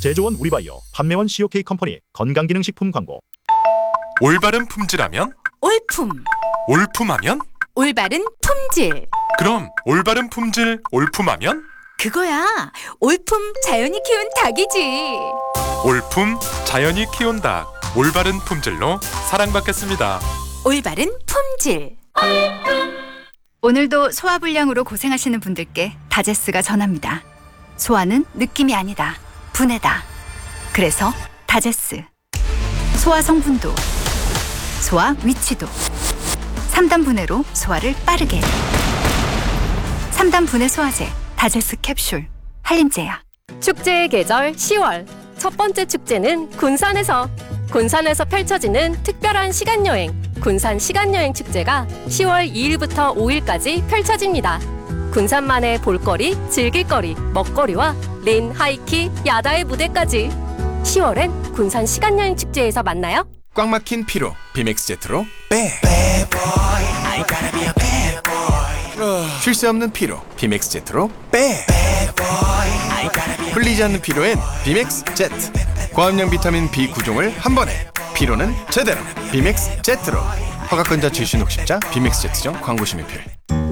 제조원 우리바이오, 판매원 COK 컴퍼니 건강기능식품 광고. 올바른 품질하면? 올품, 올품하면? 올바른 품질. 그럼 올바른 품질, 올품하면? 그거야. 올품 자연이 키운 닭이지. 올품 자연이 키운 닭, 올바른 품질로 사랑받겠습니다. 올바른 품질. 오늘도 소화불량으로 고생하시는 분들께 다제스가 전합니다. 소화는 느낌이 아니다. 분해다. 그래서 다제스. 소화 성분도, 소화 위치도 3단 분해로 소화를 빠르게. 3단 분해 소화제 다제스 캡슐 한림제야. 축제의 계절 10월. 첫 번째 축제는 군산에서 펼쳐지는 특별한 시간여행, 군산 시간여행 축제가 10월 2일부터 5일까지 펼쳐집니다. 군산만의 볼거리, 즐길거리, 먹거리와 린, 하이키, 야다의 무대까지. 10월엔 군산 시간여행 축제에서 만나요. 꽉 막힌 피로 비맥스 제트로 빼. 쉴 새 없는 피로 비맥스 제트로 빼. 풀리지 않는 피로엔 비맥스 제트. 고함량 비타민 B9종을 한 번에. 피로는 제대로 비맥스 제트로. 허가권자 질신 혹십자 비맥스 제트점 광고 심의필.